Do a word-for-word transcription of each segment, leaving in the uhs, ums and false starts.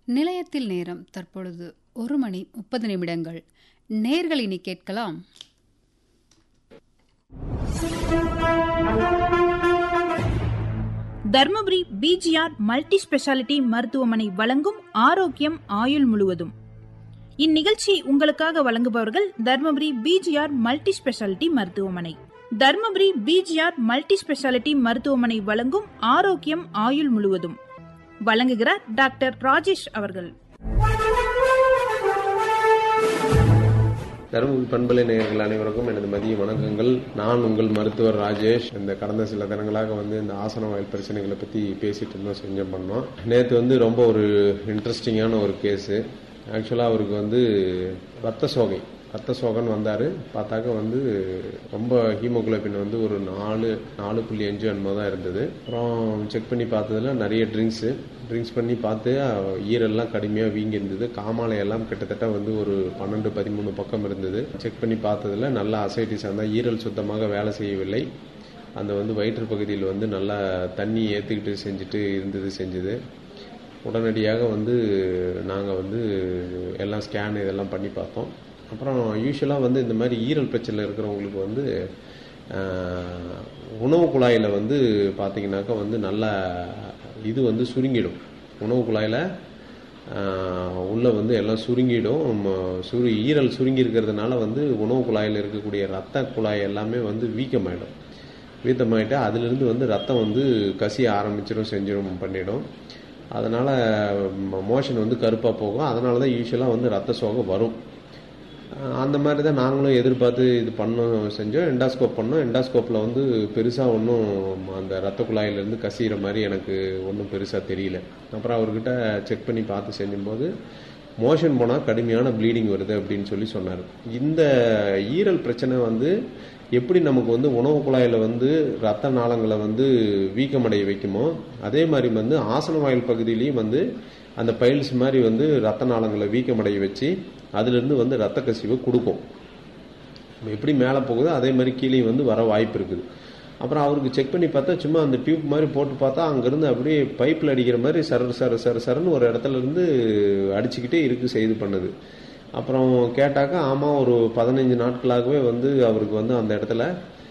நிலையத்தில் நேரம் தற்பொழுது ஒரு மணி முப்பது நிமிடங்கள். நேர்கள் இனி கேட்கலாம். தர்மபுரி பிஜிஆர் மல்டி ஸ்பெஷாலிட்டி மருத்துவமனை வழங்கும் ஆரோக்கியம் ஆயுள் முழுவதும். இந்நிகழ்ச்சி உங்களுக்காக வழங்குபவர்கள் தர்மபுரி பிஜிஆர் மல்டி ஸ்பெஷாலிட்டி மருத்துவமனை. தர்மபுரி பிஜிஆர் மல்டி ஸ்பெஷாலிட்டி மருத்துவமனை வழங்கும் ஆரோக்கியம் ஆயுள் முழுவதும் வழங்குகிறார் டாக்டர் ராஜேஷ் அவர்கள். தருமபுரி பண்பலை நேயர்கள் அனைவருக்கும் எனது மதிய வணக்கங்கள். நான் உங்கள் மருத்துவர் ராஜேஷ். இந்த கடந்த சில தினங்களாக வந்து இந்த ஆசன வாயில் பிரச்சனைகளை பற்றி பேசிட்டு இருந்தோம், செஞ்சோம் பண்ணோம். நேற்று வந்து ரொம்ப ஒரு இன்ட்ரெஸ்டிங்கான ஒரு கேஸு. ஆக்சுவலாக அவருக்கு வந்து ரத்த சோகை ரத்த சோகன்னு வந்தார். பார்த்தாக்க வந்து ரொம்ப ஹீமோகுளோபின் வந்து ஒரு நாலு நாலு புள்ளி அஞ்சு அன்பது தான் இருந்தது. அப்புறம் செக் பண்ணி பார்த்ததுல நிறைய ட்ரிங்க்ஸு ட்ரிங்க்ஸ் பண்ணி பார்த்து ஈரெல்லாம் கடுமையாக வீங்கி இருந்தது. காமாலையெல்லாம் கிட்டத்தட்ட வந்து ஒரு பன்னெண்டு பதிமூணு பக்கம் இருந்தது. செக் பண்ணி பார்த்ததுல நல்ல அசைட்டிஸ் இருந்தால் ஈரல் சுத்தமாக வேலை செய்யவில்லை. அந்த வந்து வயிற்று பகுதியில் வந்து நல்லா தண்ணி ஏற்றுக்கிட்டு செஞ்சுட்டு இருந்தது செஞ்சுது. உடனடியாக வந்து நாங்கள் வந்து எல்லாம் ஸ்கேன் இதெல்லாம் பண்ணி பார்த்தோம். அப்புறம் யூஸ்வலாக வந்து இந்த மாதிரி ஈரல் பிரச்சனை இருக்கிறவங்களுக்கு வந்து உணவு குழாயில் வந்து பார்த்திங்கனாக்கா வந்து நல்லா இது வந்து சுருங்கிடும். உணவு குழாயில் உள்ளே வந்து எல்லாம் சுருங்கிடும். சுரு ஈரல் சுருங்கி இருக்கிறதுனால வந்து உணவு குழாயில் இருக்கக்கூடிய ரத்த குழாய் எல்லாமே வந்து வீக்கமாயிடும். வீக்கமாயிட்டு அதிலிருந்து வந்து ரத்தம் வந்து கசிய ஆரம்பிச்சிடும், செஞ்சிடும் பண்ணிடும். அதனால் மோஷன் வந்து கருப்பாக போகும். அதனால தான் யூஸ்வலாக வந்து ரத்த சோகை வரும். அந்த மாதிரி தான் நாங்களும் எதிர்பார்த்து இது பண்ணோம், செஞ்சோம். எண்டாஸ்கோப் பண்ணோம். எண்டாஸ்கோப்பில் வந்து பெருசாக ஒன்றும் அந்த ரத்த குழாயிலேருந்து கசிகிற மாதிரி எனக்கு ஒன்றும் பெருசாக தெரியல. அப்புறம் அவர்கிட்ட செக் பண்ணி பார்த்து செஞ்சும்போது மோஷன் போனால் கடுமையான ப்ளீடிங் வருது அப்படின்னு சொல்லி சொன்னார். இந்த ஈரல் பிரச்சனை வந்து எப்படி நமக்கு வந்து உணவு குழாயில் வந்து ரத்த நாளங்களை வந்து வீக்கமடைய வைக்குமோ அதே மாதிரி வந்து ஆசன வாயில் பகுதியிலையும் வந்து அந்த பைல்ஸ் மாதிரி வந்து ரத்த நாளங்களை வீக்கமடைய வச்சு அதிலிருந்து வந்து ரத்த கசிவு கொடுக்கும். எப்படி மேலே போகுதோ அதே மாதிரி கீழே வந்து வர வாய்ப்பு இருக்குது. அப்புறம் அவருக்கு செக் பண்ணி பார்த்தா சும்மா அந்த டியூப் மாதிரி போட்டு பார்த்தா அங்கேருந்து அப்படியே பைப்பில் அடிக்கிற மாதிரி சர சர சர சரன்னு ஒரு இடத்துல இருந்து அடிச்சுக்கிட்டே இருக்கு செய்து பண்ணுது. அப்புறம் கேட்டாக்கா ஆமாம், ஒரு பதினஞ்சு நாட்களாகவே வந்து அவருக்கு வந்து அந்த இடத்துல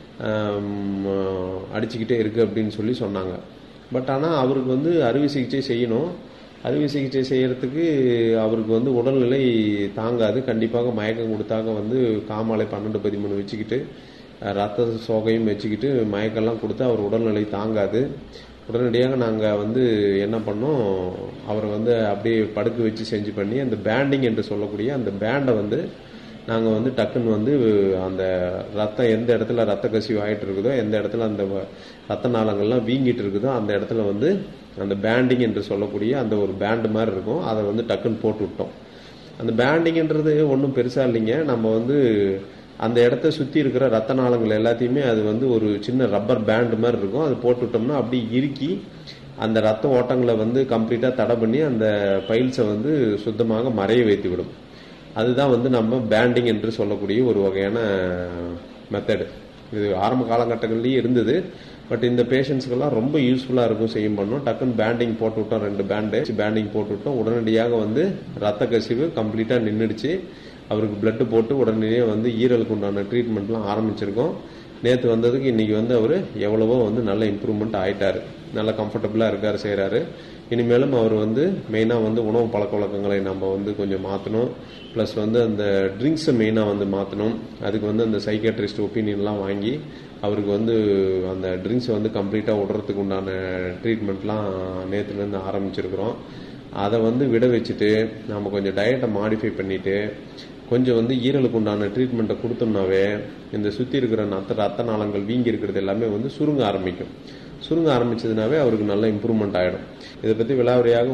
அடிச்சுக்கிட்டே இருக்குது அப்படின்னு சொல்லி சொன்னாங்க. பட் ஆனால் அவருக்கு வந்து அறுவை சிகிச்சை செய்யணும். அறுவை சிகிச்சை செய்யறதுக்கு அவருக்கு வந்து உடல்நிலை தாங்காது. கண்டிப்பாக மயக்கம் கொடுத்தாக்க வந்து காமாலை பன்னெண்டு பதிமூணு வச்சுக்கிட்டு ரத்த சோகையும் வச்சுக்கிட்டு மயக்கெல்லாம் கொடுத்து அவர் உடல்நிலை தாங்காது. உடனடியாக நாங்கள் வந்து என்ன பண்ணோம், அவரை வந்து அப்படியே படுக்க வச்சு செஞ்சு பண்ணி அந்த பேண்டிங் என்று சொல்லக்கூடிய அந்த பேண்டை வந்து நாங்கள் வந்து டக்குன்னு வந்து அந்த ரத்தம் எந்த இடத்துல ரத்த கசிவு ஆகிட்டு இருக்குதோ, எந்த இடத்துல அந்த ரத்த நாளங்கள்லாம் வீங்கிட்டு இருக்குதோ அந்த இடத்துல வந்து அந்த பேண்டிங் என்று சொல்லக்கூடிய அந்த ஒரு பேண்டு மாதிரி இருக்கும், அதை வந்து டக்குன்னு போட்டு விட்டோம். அந்த பேண்டிங்ன்றது ஒன்றும் பெருசாக இல்லைங்க. நம்ம வந்து அந்த இடத்த சுற்றி இருக்கிற ரத்த நாளங்கள் எல்லாத்தையுமே அது வந்து ஒரு சின்ன ரப்பர் பேண்டு மாதிரி இருக்கும், அது போட்டு விட்டோம்னா அப்படி இறுக்கி அந்த ரத்த ஓட்டங்களை வந்து கம்ப்ளீட்டாக தடை பண்ணி அந்த பைல்ஸை வந்து சுத்தமாக மறைய வைத்து விடும். அதுதான் வந்து நம்ம பேண்டிங் என்று சொல்லக்கூடிய ஒரு வகையான மெத்தடு. இது ஆரம்ப காலகட்டங்கள்லேயே இருந்தது. பட் இந்த பேஷண்ட்ஸ்க்கெல்லாம் ரொம்ப யூஸ்ஃபுல்லாக இருக்கும் செய்யும் பண்ணோம். டக்குன்னு பேண்டிங் போட்டு விட்டோம், ரெண்டு பேண்டு பேண்டிங் போட்டு விட்டோம். உடனடியாக வந்து ரத்த கசிவு கம்ப்ளீட்டாக நின்றுடுச்சு. அவருக்கு பிளட்டு போட்டு உடனடியே வந்து ஈரலுக்கு உண்டான ட்ரீட்மெண்ட்லாம் ஆரம்பிச்சிருக்கோம். நேற்று வந்ததுக்கு இன்றைக்கி வந்து அவர் எவ்வளவோ வந்து நல்ல இம்ப்ரூவ்மெண்ட் ஆகிட்டார், நல்லா கம்ஃபர்டபுளாக இருக்கார், செய்கிறாரு. இனிமேலும் அவர் வந்து மெயினாக வந்து உணவு பழக்க வழக்கங்களை நம்ம வந்து கொஞ்சம் மாற்றணும். ப்ளஸ் வந்து அந்த ட்ரிங்க்ஸை மெயினாக வந்து மாற்றணும். அதுக்கு வந்து அந்த சைக்கியாட்ரிஸ்ட் ஒப்பீனியன்லாம் வாங்கி அவருக்கு வந்து அந்த ட்ரிங்க்ஸை வந்து கம்ப்ளீட்டாக விடுறதுக்கு உண்டான ட்ரீட்மெண்ட்லாம் நேற்றுலேருந்து ஆரம்பிச்சிருக்கிறோம். அதை வந்து விட வச்சுட்டு நம்ம கொஞ்சம் டயட்டை மாடிஃபை பண்ணிவிட்டு கொஞ்சம் வந்து ஈரலுக்கு உண்டான ட்ரீட்மெண்ட்டை கொடுத்தோம்னாவே இந்த சுற்றி இருக்கிற ரத்த ரத்த நாளங்கள் வீங்கி இருக்கிறது எல்லாமே வந்து சுருங்க ஆரம்பிக்கும். சுருங்க ஆரம்பிச்சதுனாவே அவருக்கு நல்ல இம்ப்ரூவ்மெண்ட் ஆகிடும். இதை பற்றி விலாவரியாக